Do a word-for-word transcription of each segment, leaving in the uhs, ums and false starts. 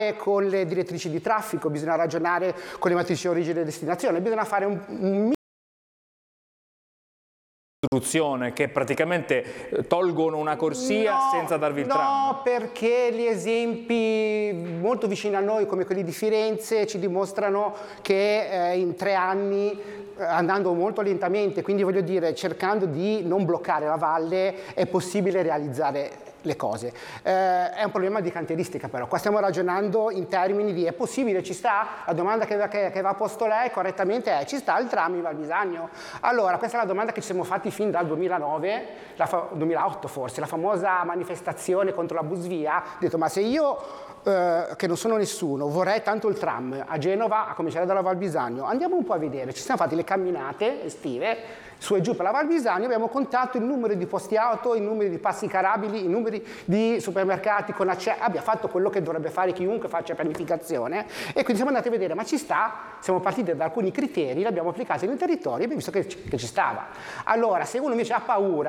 con le direttrici di traffico, bisogna ragionare con le matrici origine e destinazione, bisogna fare un, un che praticamente tolgono una corsia no, senza darvi il no, tram. No, perché gli esempi molto vicini a noi, come quelli di Firenze, ci dimostrano che eh, in tre anni, eh, andando molto lentamente, quindi voglio dire, cercando di non bloccare la valle, è possibile realizzare le cose. Eh, è un problema di cantieristica però, qua stiamo ragionando in termini di è possibile, ci sta? La domanda che, che, che va posto lei correttamente è ci sta il tram in Val Bisagno? Allora, questa è la domanda che ci siamo fatti fin dal duemilanove, la fa, duemilaotto forse, la famosa manifestazione contro la busvia, ho detto ma se io Uh, che non sono nessuno, vorrei tanto il tram a Genova, a cominciare dalla Val Bisagno, andiamo un po' a vedere, ci siamo fatti le camminate estive su e giù per la Val Bisagno, abbiamo contato il numero di posti auto, i numeri di passi carabili, i numeri di supermercati con accesso, abbiamo fatto quello che dovrebbe fare chiunque faccia pianificazione e quindi siamo andati a vedere, ma ci sta? Siamo partiti da alcuni criteri, li abbiamo applicati nel territorio e abbiamo visto che, che ci stava. Allora, se uno invece ha paura,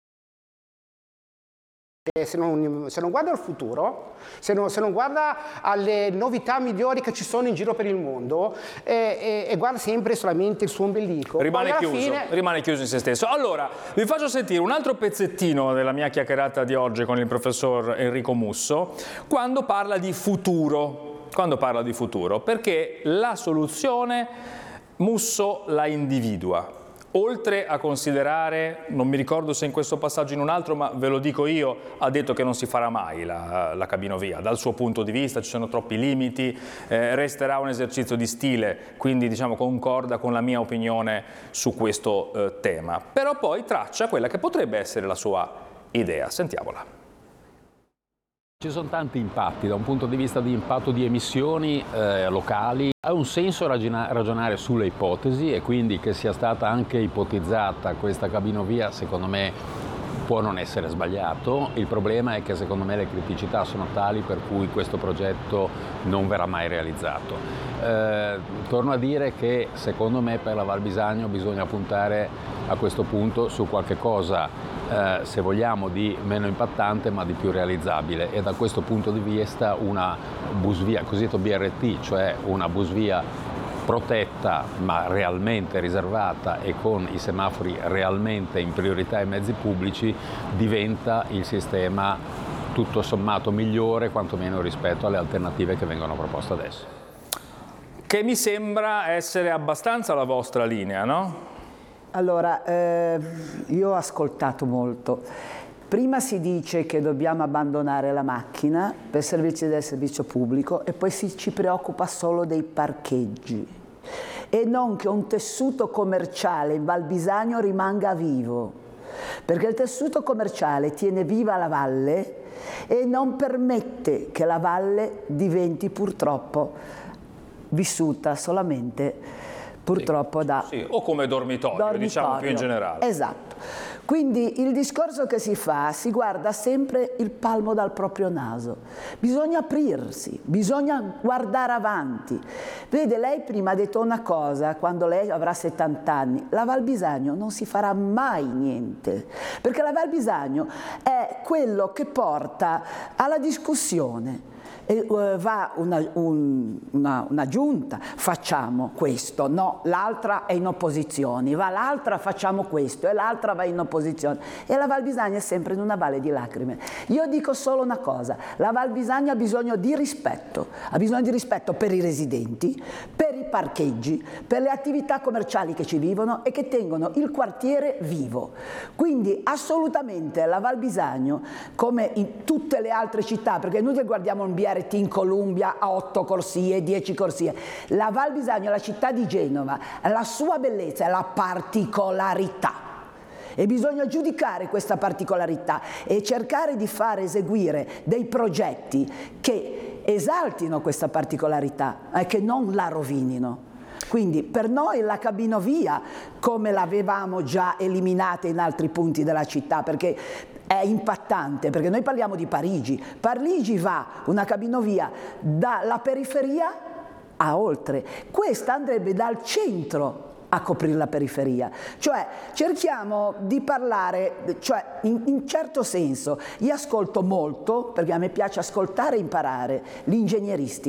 Se non, se non guarda al futuro, se non, se non guarda alle novità migliori che ci sono in giro per il mondo e, e, e guarda sempre solamente il suo ombelico, rimane chiuso, fine... rimane chiuso in se stesso. Allora, vi faccio sentire un altro pezzettino della mia chiacchierata di oggi con il professor Enrico Musso, quando parla di futuro, quando parla di futuro, perché la soluzione Musso la individua. Oltre a considerare, non mi ricordo se in questo passaggio o in un altro, ma ve lo dico io, ha detto che non si farà mai la, la cabinovia. Dal suo punto di vista ci sono troppi limiti, eh, resterà un esercizio di stile, quindi diciamo concorda con la mia opinione su questo eh, tema. Però poi traccia quella che potrebbe essere la sua idea. Sentiamola. Ci sono tanti impatti, da un punto di vista di impatto di emissioni eh, locali. Ha un senso ragionare sulle ipotesi e quindi che sia stata anche ipotizzata questa cabinovia, secondo me può non essere sbagliato. Il problema è che secondo me le criticità sono tali per cui questo progetto non verrà mai realizzato. Eh, torno a dire che secondo me per la Val Bisagno bisogna puntare a questo punto su qualche cosa Eh, se vogliamo di meno impattante ma di più realizzabile e da questo punto di vista una busvia, cosiddetto B R T, cioè una busvia protetta ma realmente riservata e con i semafori realmente in priorità ai mezzi pubblici diventa il sistema tutto sommato migliore quantomeno rispetto alle alternative che vengono proposte adesso. Che mi sembra essere abbastanza la vostra linea, no? Allora, eh, io ho ascoltato molto. Prima si dice che dobbiamo abbandonare la macchina per servirci del servizio pubblico e poi si ci preoccupa solo dei parcheggi e non che un tessuto commerciale in Val Bisagno rimanga vivo, perché il tessuto commerciale tiene viva la valle e non permette che la valle diventi purtroppo vissuta solamente purtroppo sì, da... Sì, o come dormitorio, dormitorio, diciamo più in generale. Esatto. Quindi il discorso che si fa, si guarda sempre il palmo dal proprio naso. Bisogna aprirsi, bisogna guardare avanti. Vede, lei prima ha detto una cosa, quando lei avrà settanta anni, la Val Bisagno non si farà mai niente, perché la Val Bisagno è quello che porta alla discussione. E, uh, va una, un, una, una giunta, facciamo questo, no, l'altra è in opposizione, va l'altra, facciamo questo e l'altra va in opposizione. E la Val Bisagno è sempre in una valle di lacrime. Io dico solo una cosa, la Val Bisagno ha bisogno di rispetto, ha bisogno di rispetto per i residenti, per i parcheggi, per le attività commerciali che ci vivono e che tengono il quartiere vivo. Quindi assolutamente la Val Bisagno, come in tutte le altre città, perché noi guardiamo un B R T in Columbia a otto corsie, dieci corsie. La Val Bisagno, la città di Genova, la sua bellezza è la particolarità. E bisogna giudicare questa particolarità e cercare di far eseguire dei progetti che esaltino questa particolarità e che non la rovinino. Quindi per noi la cabinovia, come l'avevamo già eliminata in altri punti della città, perché è impattante, perché noi parliamo di Parigi. Parigi va una cabinovia dalla periferia a oltre. Questa andrebbe dal centro a coprire la periferia. Cioè cerchiamo di parlare, cioè in, in certo senso, io ascolto molto, perché a me piace ascoltare e imparare, gli ingegneristi.